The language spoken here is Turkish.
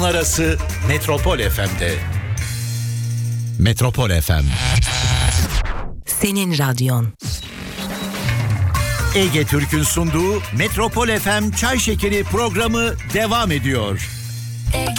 Arası Metropol FM'de. Metropol FM. Senin radyon. Ege Türk'ün sunduğu Metropol FM Çay Şekeri programı devam ediyor. Ege.